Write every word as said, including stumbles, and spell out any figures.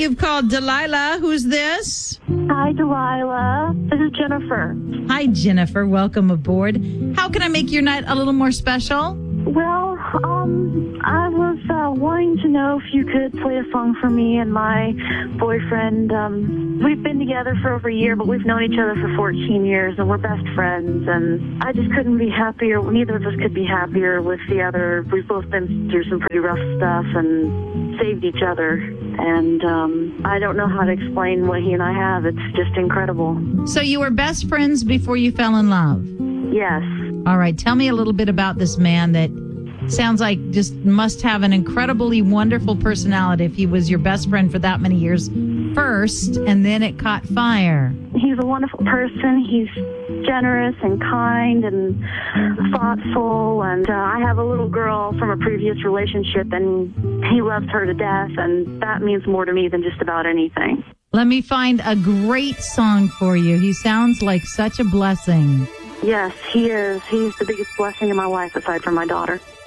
you've called Delilah. Who's this? Hi, Delilah. This is Jennifer. Hi, Jennifer. Welcome aboard. How can I make your night a little more special? Well, um, I was uh, wanting to know if you could play a song for me and my boyfriend. Um, we've been together for over a year, but we've known each other for fourteen years, and we're best friends. And I just couldn't be happier. Neither of us could be happier with the other. We've both been through some pretty rough stuff and saved each other. And um, I don't know how to explain what he and I have. It's just incredible. So you were best friends before you fell in love? Yes. All right. Tell me a little bit about this man that sounds like just must have an incredibly wonderful personality if he was your best friend for that many years first, and then it caught fire. He's a wonderful person. He's generous and kind and thoughtful. And uh, I have a little girl from a previous relationship, and he loves her to death, and that means more to me than just about anything. Let me find a great song for you. He sounds like such a blessing. Yes, he is. He's the biggest blessing in my life aside from my daughter.